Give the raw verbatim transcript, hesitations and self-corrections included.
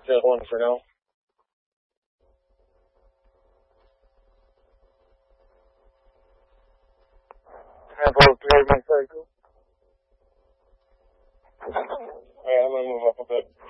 Just one for now. Handle three, my cycle. Alright, I'm gonna move up a bit.